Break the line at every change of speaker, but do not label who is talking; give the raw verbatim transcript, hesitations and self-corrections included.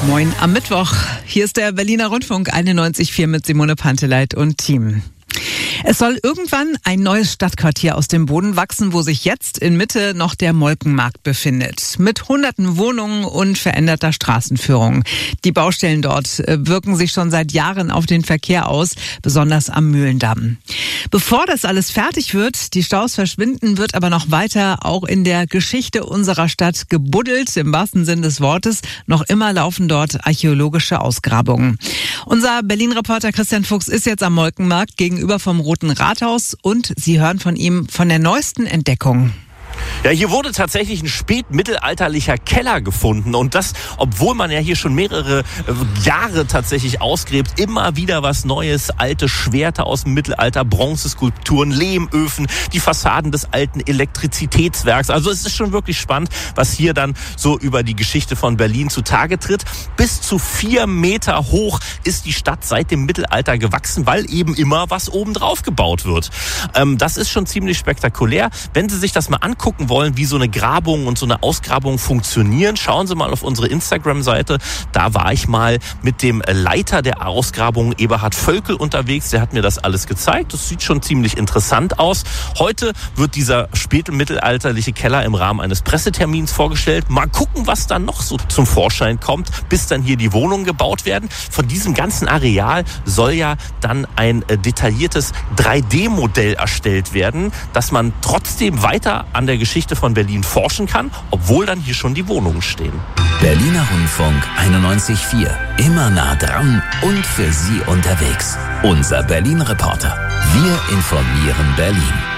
Moin am Mittwoch. Hier ist der Berliner Rundfunk einundneunzig Komma vier mit Simone Panteleit und Team. Es soll irgendwann ein neues Stadtquartier aus dem Boden wachsen, wo sich jetzt in Mitte noch der Molkenmarkt befindet. Mit hunderten Wohnungen und veränderter Straßenführung. Die Baustellen dort wirken sich schon seit Jahren auf den Verkehr aus, besonders am Mühlendamm. Bevor das alles fertig wird, die Staus verschwinden, wird aber noch weiter auch in der Geschichte unserer Stadt gebuddelt, im wahrsten Sinn des Wortes. Noch immer laufen dort archäologische Ausgrabungen. Unser Berlin-Reporter Christian Fuchs ist jetzt am Molkenmarkt gegenüber vom Roten Rathaus und Sie hören von ihm von der neuesten Entdeckung.
Ja, hier wurde tatsächlich ein spätmittelalterlicher Keller gefunden und das, obwohl man ja hier schon mehrere Jahre tatsächlich ausgräbt, immer wieder was Neues, alte Schwerter aus dem Mittelalter, Bronzeskulpturen, Lehmöfen, die Fassaden des alten Elektrizitätswerks. Also es ist schon wirklich spannend, was hier dann so über die Geschichte von Berlin zutage tritt. Bis zu vier Meter hoch ist die Stadt seit dem Mittelalter gewachsen, weil eben immer was obendrauf gebaut wird. Ähm, das ist schon ziemlich spektakulär. Wenn Sie sich das mal angucken wollen, wie so eine Grabung und so eine Ausgrabung funktionieren, schauen Sie mal auf unsere Instagram-Seite. Da war ich mal mit dem Leiter der Ausgrabung, Eberhard Völkel, unterwegs. Der hat mir das alles gezeigt. Das sieht schon ziemlich interessant aus. Heute wird dieser spätmittelalterliche Keller im Rahmen eines Pressetermins vorgestellt. Mal gucken, was dann noch so zum Vorschein kommt, bis dann hier die Wohnungen gebaut werden. Von diesem ganzen Areal soll ja dann ein detailliertes drei D Modell erstellt werden, dass man trotzdem weiter an der Geschichte von Berlin forschen kann, obwohl dann hier schon die Wohnungen stehen.
Berliner Rundfunk einundneunzig Komma vier. Immer nah dran und für Sie unterwegs. Unser Berlin-Reporter. Wir informieren Berlin.